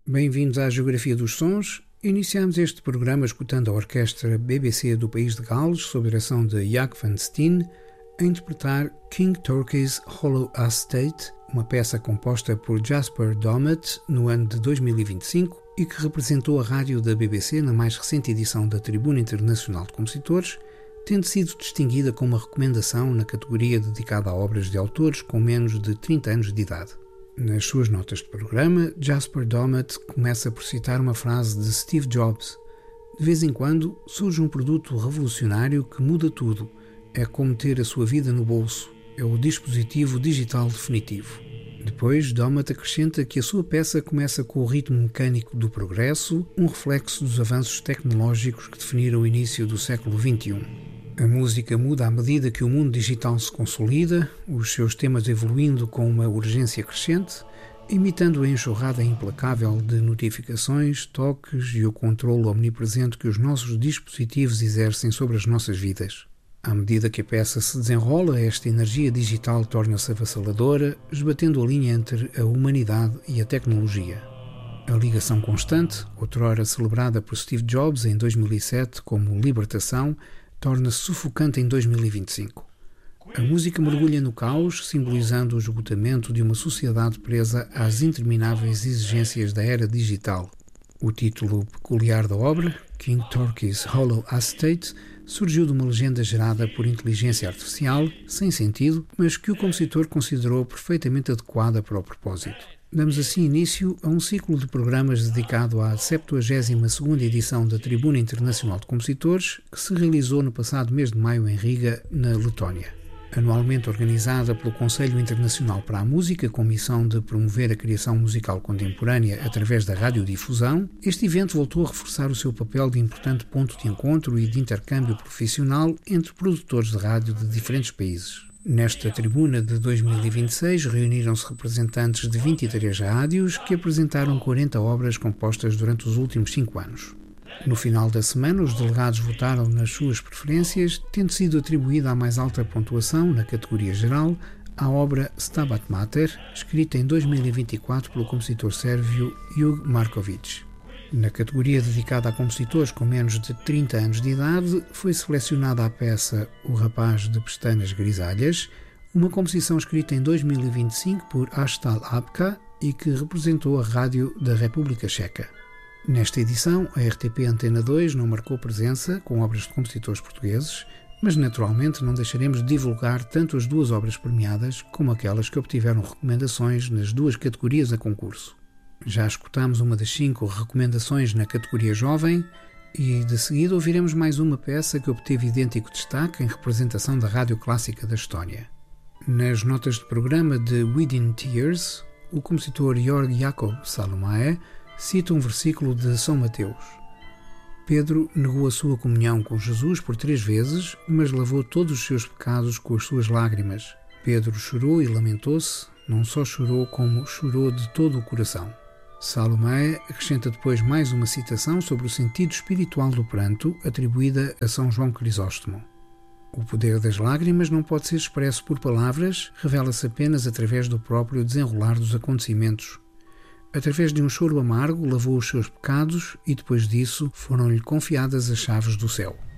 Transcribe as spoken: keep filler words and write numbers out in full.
Bem-vindos à Geografia dos Sons. Iniciamos este programa escutando a orquestra B B C do país de Gales, sob a direção de Jaak van Steen, a interpretar King Turkey's Hollow Estate, uma peça composta por Jasper Dommett no ano de dois mil e vinte e cinco e que representou a rádio da B B C na mais recente edição da Tribuna Internacional de Compositores, tendo sido distinguida com uma recomendação na categoria dedicada a obras de autores com menos de trinta anos de idade. Nas suas notas de programa, Jasper Dommett começa por citar uma frase de Steve Jobs: "De vez em quando surge um produto revolucionário que muda tudo. É como ter a sua vida no bolso. É o dispositivo digital definitivo." Depois, Dommett acrescenta que a sua peça começa com o ritmo mecânico do progresso, um reflexo dos avanços tecnológicos que definiram o início do século vinte e um. A música muda à medida que o mundo digital se consolida, os seus temas evoluindo com uma urgência crescente, imitando a enxurrada implacável de notificações, toques e o controle omnipresente que os nossos dispositivos exercem sobre as nossas vidas. À medida que a peça se desenrola, esta energia digital torna-se avassaladora, esbatendo a linha entre a humanidade e a tecnologia. A ligação constante, outrora celebrada por Steve Jobs em dois mil e sete como libertação, torna-se sufocante em dois mil e vinte e cinco. A música mergulha no caos, simbolizando o esgotamento de uma sociedade presa às intermináveis exigências da era digital. O título peculiar da obra, King Turkey's Hollow Estate, surgiu de uma legenda gerada por inteligência artificial, sem sentido, mas que o compositor considerou perfeitamente adequada para o propósito. Damos assim início a um ciclo de programas dedicado à septuagésima segunda edição da Tribuna Internacional de Compositores, que se realizou no passado mês de maio em Riga, na Letónia. Anualmente organizada pelo Conselho Internacional para a Música, com missão de promover a criação musical contemporânea através da radiodifusão, este evento voltou a reforçar o seu papel de importante ponto de encontro e de intercâmbio profissional entre produtores de rádio de diferentes países. Nesta tribuna de dois mil e vinte e seis reuniram-se representantes de vinte e três rádios que apresentaram quarenta obras compostas durante os últimos cinco anos. No final da semana, os delegados votaram nas suas preferências, tendo sido atribuída a mais alta pontuação, na categoria geral, à obra Stabat Mater, escrita em dois mil e vinte e quatro pelo compositor sérvio Hug Marković. Na categoria dedicada a compositores com menos de trinta anos de idade, foi selecionada a peça O Rapaz de Pestanas Grisalhas, uma composição escrita em dois mil e vinte e cinco por Ashtal Apka e que representou a rádio da República Checa. Nesta edição, a R T P Antena dois não marcou presença com obras de compositores portugueses, mas naturalmente não deixaremos de divulgar tanto as duas obras premiadas como aquelas que obtiveram recomendações nas duas categorias a concurso. Já escutamos uma das cinco recomendações na categoria Jovem e, de seguida, ouviremos mais uma peça que obteve idêntico destaque em representação da Rádio Clássica da Estónia. Nas notas de programa de Within Tears, o compositor Georg Jakob Salomé cita um versículo de São Mateus. Pedro negou a sua comunhão com Jesus por três vezes, mas lavou todos os seus pecados com as suas lágrimas. Pedro chorou e lamentou-se, não só chorou como chorou de todo o coração. Salomé acrescenta depois mais uma citação sobre o sentido espiritual do pranto, atribuída a São João Crisóstomo. O poder das lágrimas não pode ser expresso por palavras, revela-se apenas através do próprio desenrolar dos acontecimentos. Através de um choro amargo, lavou os seus pecados e depois disso foram-lhe confiadas as chaves do céu.